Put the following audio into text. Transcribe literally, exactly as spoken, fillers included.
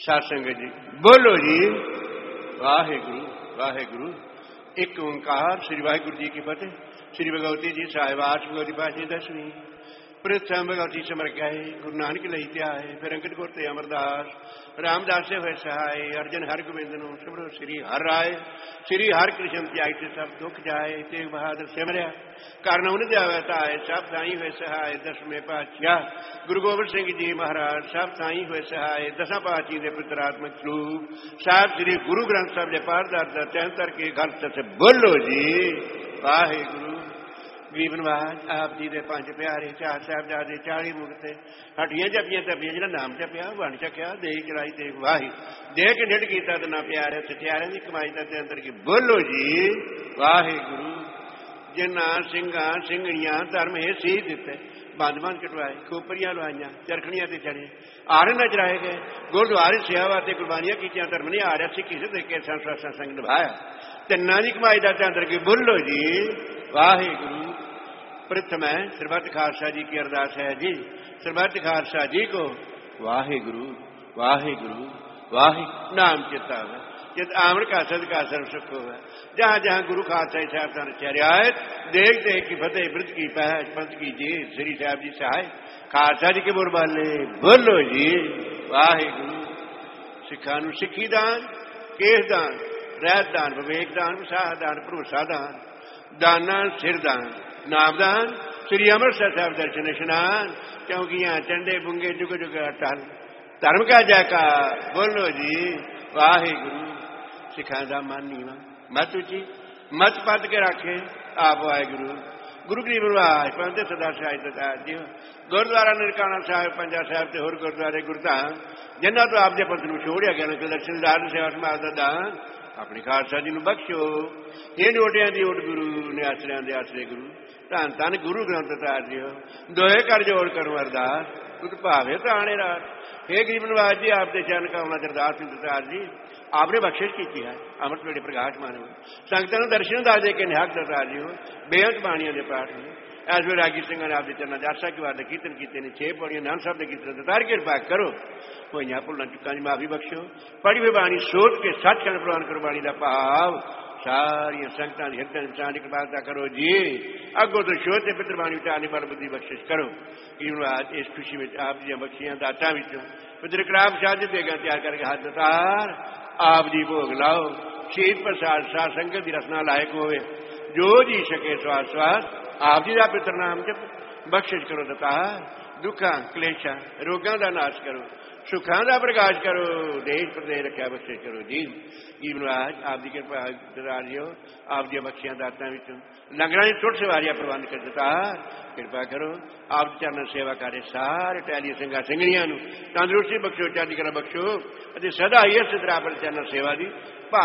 साध संगत जी बोलो जी वाहेगुरु वाहेगुरु। एक ओंकार श्री वाहिगुरु जी की फतेह। श्री भगवती जी साहिब आठ भगवती पाठी दसवीं प्रथम भगवती समर गए गुरु नानक लई त्याए फिर अंकित गुरते अमरदास रामदास से हुए सहाय अर्जन हर गोबिंद नो सिमरो श्री हर राय श्री हर कृष्ण त्याग से सब दुख जाए तेग बहादुर सिमरिया कारण उन जावता है सब साई हुए सहाय दसवें पातशाह गुरु गोबिंद सिंह जी महाराज सब साई हुए सहाय दसा पातशाही के पुत्रात्मक स्वरूप साहब श्री गुरु ग्रंथ साहब के पारदार चैंतर के घर से बोलो जी वाहेगुरु। गरीब नवाज आप जी के पंज प्यारे चार साहबजादे चाली मुक्ते हटियां जपियां तपियां जिहड़ा नाम जपिया बन चकिया दे चलाई ते वाही दे के निड कीता ते ना प्यारे सत्यारे की कमाई का ते अंदर की बोलो जी वाहेगुरु। जिन्ना सिंघां सिंघड़ियां धर्म हे सी दिते बंद बंद कटवाए खोपरियां लवाइया चरखड़ियां ते चढ़े आर नजराए गए गुरुद्वारे सेवा ते कुर्बानियां कीतियां धर्म नहीं आ रहा सिक्खी से देखे संस्था संग निभाया तिना की कमाई का ते अंदर की बोलो जी वाहेगुरु। प्रथम है सरबत खालसा जी की अरदास है जी सरबत खालसा जी को वाहेगुरु वाहेगुरु वाहे नाम चिता है जित आमण का सद का सर्व सुख हो जहाँ जहाँ गुरु खालसा साहब चरियायत देख देख की फतेह वृत की पहच पंथ की जी श्री साहब जी सहाय खालसा जी के बुरबाले बोलो जी वाहेगुरु। सिखा नूं सिक्खी दान केस दान रहत दान विवेक दान विसाह दान भरोसा दान दाना सिर दान नामदान श्री अमृतसर साहब दर्शन स्नान क्योंकि यहाँ चंडे बुंगे जुग जुग अटल धर्म का जयकार बोलो जी वाहेगुरु। सिखा दा मन नीवा मत उची मत पद के रखे आप वाहेगुरु। गुरु गरीब नवाज पंथ सदा साहिब जी गुरुद्वारा ननकाना साहिब पंजा साहिब ते होर गुरुद्वारे गुरधाम जिन्हों तो आपके पंथ नूं छोड़िया गया नकल दर्शन दान सेवा समाज का दान अपने खालसा जी नूं बख्शो ये नोटिया की ओट गुरु ने आसरिया के आसरे गुरु धन धन गुरु ग्रंथ उतार दियो दोहे कर जोड़ करो अरदास तुझ भावे तो आने रात हे गरीब नवाज जी आपके चरण का होना अरदास उतार जी आपने बख्शिश की है अमृत वेड़े प्रकाश मानो संगतों को दर्शन दा दे के निहक दता जी हो बेअंत बाणियों के पाठ में ऐस वे रागी सिंह ने आपके चरणों आशा की वाद कीर्तन किए ने छे पौड़ियां नाम साहब के कीर्तन दतार कृपा करो होइयां भुलां चुकां दी माफी बख्शो पढ़ी हुई बाणी सोच के सचखंड प्रवान करो बाणी का भाव सारिया संगतां दी हिरदां इंसान की कृपालता करो जी अगों तो शोध पित्र बाणी उचारने वाली बुद्धि बख्शिश करो आज इस खुशी में आप दी बख्शियां दातां विचों पित्र कलाम शादी देगा तैयार करके हाथ दतार आप जी भोग लाओ शहीद प्रसाद साध संगत की रसना लायक होवे जो जी सके स्वास स्वास आप जी का पित्र नाम जप बख्शिश करो दतार दुखा क्लेशा रोगों का नाश करो सुखा का प्रकाश करो देश प्रदेश रक्षा बख्शिश करो जी जीवन आज आप जी कृपा दियो आप दी बख्शियां दातां विचों लंगरां दी टुट सवारियां प्रबंध कर दतार कृपा करो आप चरण सेवा कार्य सारे टहली सिंघा सिंघड़ियां नूं तंदुरुस्ती बख्शो चढ़दी कला बख्शो सदा इस तरह पर चरण सेवा दी